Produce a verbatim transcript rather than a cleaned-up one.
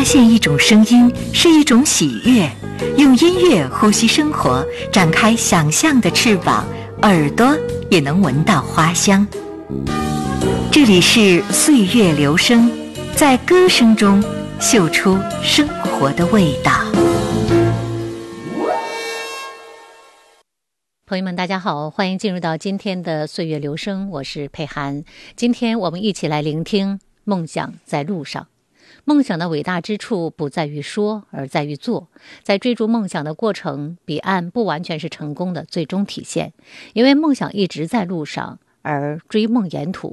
现一种声音是一种喜悦，用音乐呼吸生活，展开想象的翅膀，耳朵也能闻到花香。这里是岁月流声，在歌声中嗅出生活的味道。 朋友们大家好，欢迎进入到今天的岁月流声，我是佩涵。今天我们一起来聆听梦想在路上。梦想的伟大之处不在于说，而在于做。在追逐梦想的过程，彼岸不完全是成功的最终体现，因为梦想一直在路上，而追梦沿途